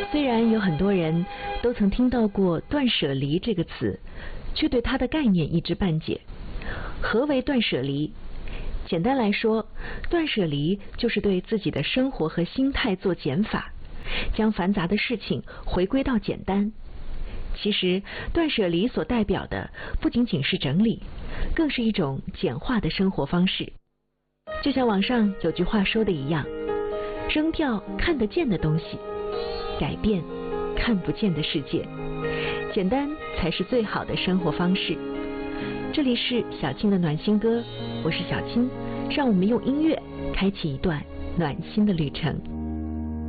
虽然有很多人都曾听到过断舍离这个词，却对它的概念一知半解。何为断舍离？简单来说，断舍离就是对自己的生活和心态做减法，将繁杂的事情回归到简单。其实，断舍离所代表的不仅仅是整理，更是一种简化的生活方式。就像网上有句话说的一样，扔掉看得见的东西，改变看不见的世界。简单才是最好的生活方式。这里是小青的暖心歌，我是小青，让我们用音乐开启一段暖心的旅程。